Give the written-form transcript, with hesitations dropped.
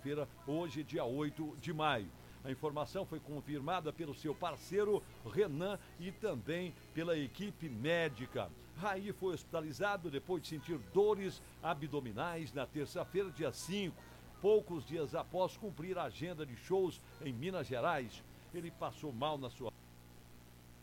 terça-feira, hoje, dia 8 de maio. A informação foi confirmada pelo seu parceiro Renan e também pela equipe médica. Raí foi hospitalizado depois de sentir dores abdominais na terça-feira, dia 5, poucos dias após cumprir a agenda de shows em Minas Gerais. Ele passou mal na sua